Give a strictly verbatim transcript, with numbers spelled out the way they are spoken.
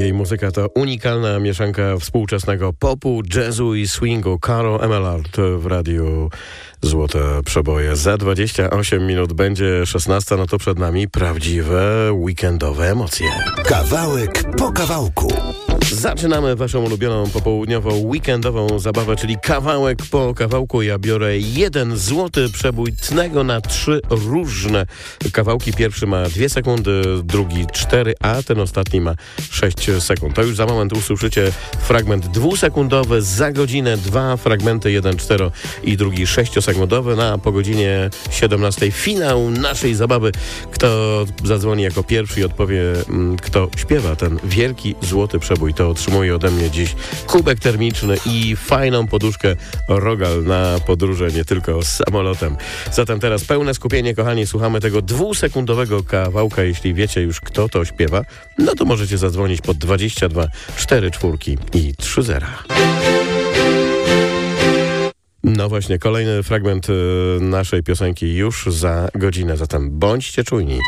Jej muzyka to unikalna mieszanka współczesnego popu, jazzu i swingu. Carol Emelard w radiu Złote Przeboje. Za dwadzieścia osiem minut będzie szesnasta, no to przed nami prawdziwe weekendowe emocje. Kawałek po kawałku. Zaczynamy waszą ulubioną popołudniową weekendową zabawę, czyli kawałek po kawałku. Ja biorę jeden złoty przebój tnego na trzy różne kawałki. Pierwszy ma dwie sekundy, drugi cztery, a ten ostatni ma sześć sekund. To już za moment usłyszycie fragment dwusekundowy, za godzinę dwa fragmenty, jeden cztero i drugi sześciosekundowy. Na po godzinie siedemnastej finał naszej zabawy. Kto zadzwoni jako pierwszy i odpowie, kto śpiewa ten wielki złoty przebój, to otrzymuje ode mnie dziś kubek termiczny i fajną poduszkę Rogal na podróże, nie tylko z samolotem. Zatem teraz pełne skupienie, kochani, słuchamy tego dwusekundowego kawałka. Jeśli wiecie już, kto to śpiewa, no to możecie zadzwonić pod dwadzieścia dwa cztery cztery i trzy zera. No właśnie, kolejny fragment naszej piosenki już za godzinę, zatem bądźcie czujni.